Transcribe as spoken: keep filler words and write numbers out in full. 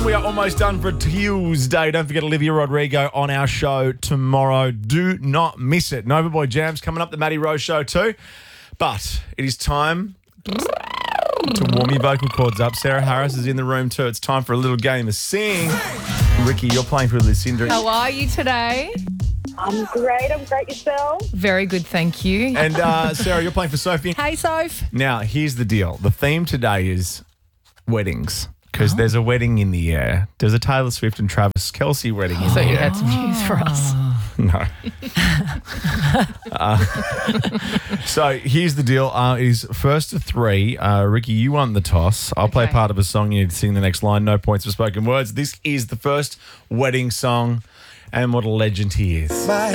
We are almost done for Tuesday. Don't forget Olivia Rodrigo on our show tomorrow. Do not miss it. Nova Boy Jam's coming up, the Matty Rose Show too. But it is time to warm your vocal cords up. Sarah Harris is in the room too. It's time for a little game of Sing. Ricky, you're playing for Lucinda. How are you today? I'm great. I'm great yourself. Very good, thank you. And uh, Sarah, you're playing for Sophie. Hey, Soph. Now, here's the deal. The theme today is weddings. Because oh. there's a wedding in the air. There's a Taylor Swift and Travis Kelce wedding in so the you air. had some news for us. No. uh, so here's the deal. Uh, it is first to three. Uh, Ricky, you won the toss. I'll play Okay. part of a song. You need to sing the next line. No points for spoken words. This is the first wedding song. And what a legend he is.